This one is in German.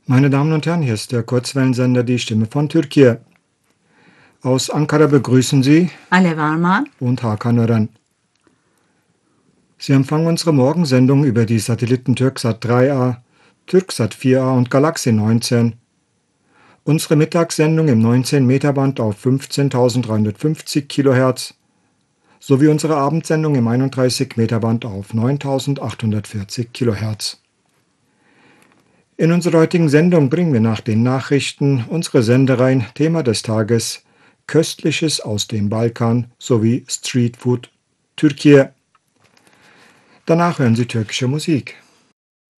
Meine Damen und Herren, hier ist der Kurzwellensender Die Stimme von Türkei. Aus Ankara begrüßen Sie Alev Arman und Hakan Ören. Sie empfangen unsere Morgensendung über die Satelliten Türksat 3A, Türksat 4A und Galaxy 19. Unsere Mittagssendung im 19-Meter-Band auf 15.350 kHz sowie unsere Abendsendung im 31-Meter-Band auf 9.840 kHz. In unserer heutigen Sendung bringen wir nach den Nachrichten unsere Sendereihen Thema des Tages, Köstliches aus dem Balkan sowie Streetfood Türkei. Danach hören Sie türkische Musik.